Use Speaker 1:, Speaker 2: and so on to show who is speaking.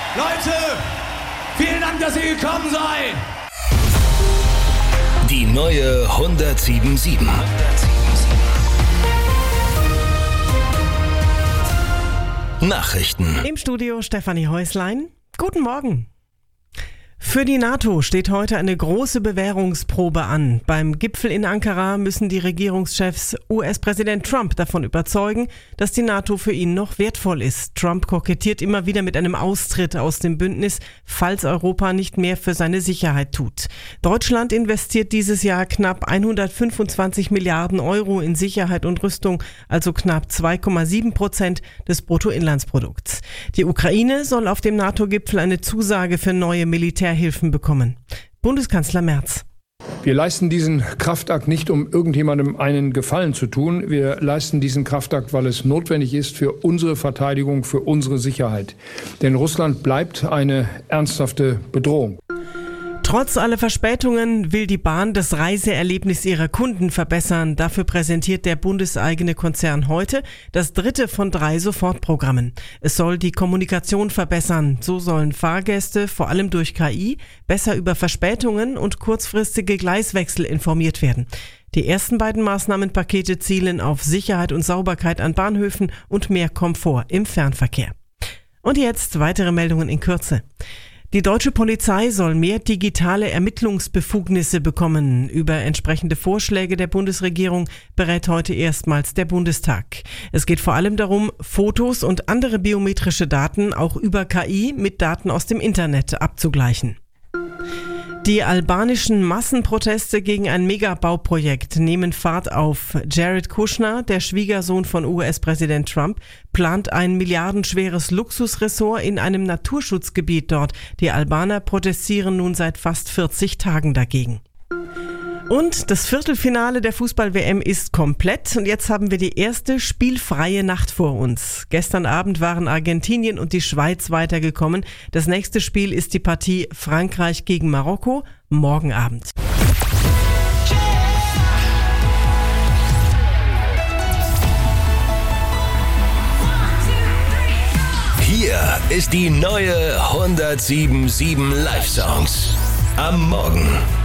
Speaker 1: Leute, vielen Dank, dass ihr gekommen seid.
Speaker 2: Die neue 107.7. Nachrichten.
Speaker 3: Im Studio Stefanie Häuslein. Guten Morgen. Für die NATO steht heute eine große Bewährungsprobe an. Beim Gipfel in Ankara müssen die Regierungschefs US-Präsident Trump davon überzeugen, dass die NATO für ihn noch wertvoll ist. Trump kokettiert immer wieder mit einem Austritt aus dem Bündnis, falls Europa nicht mehr für seine Sicherheit tut. Deutschland investiert dieses Jahr knapp 125 Milliarden Euro in Sicherheit und Rüstung, also knapp 2,7% des Bruttoinlandsprodukts. Die Ukraine soll auf dem NATO-Gipfel eine Zusage für neue Militärhilfen bekommen. Bundeskanzler Merz.
Speaker 4: Wir leisten diesen Kraftakt nicht, um irgendjemandem einen Gefallen zu tun. Wir leisten diesen Kraftakt, weil es notwendig ist für unsere Verteidigung, für unsere Sicherheit. Denn Russland bleibt eine ernsthafte Bedrohung.
Speaker 3: Trotz aller Verspätungen will die Bahn das Reiseerlebnis ihrer Kunden verbessern. Dafür präsentiert der bundeseigene Konzern heute das 3. von 3 Sofortprogrammen. Es soll die Kommunikation verbessern. So sollen Fahrgäste vor allem durch KI besser über Verspätungen und kurzfristige Gleiswechsel informiert werden. Die ersten beiden Maßnahmenpakete zielen auf Sicherheit und Sauberkeit an Bahnhöfen und mehr Komfort im Fernverkehr. Und jetzt weitere Meldungen in Kürze. Die deutsche Polizei soll mehr digitale Ermittlungsbefugnisse bekommen. Über entsprechende Vorschläge der Bundesregierung berät heute erstmals der Bundestag. Es geht vor allem darum, Fotos und andere biometrische Daten auch über KI mit Daten aus dem Internet abzugleichen. Die albanischen Massenproteste gegen ein Megabauprojekt nehmen Fahrt auf. Jared Kushner, der Schwiegersohn von US-Präsident Trump, plant ein milliardenschweres Luxusressort in einem Naturschutzgebiet dort. Die Albaner protestieren nun seit fast 40 Tagen dagegen. Und das Viertelfinale der Fußball-WM ist komplett und jetzt haben wir die erste spielfreie Nacht vor uns. Gestern Abend waren Argentinien und die Schweiz weitergekommen. Das nächste Spiel ist die Partie Frankreich gegen Marokko morgen Abend.
Speaker 2: Hier ist die neue 107.7 Live-Songs. Am Morgen.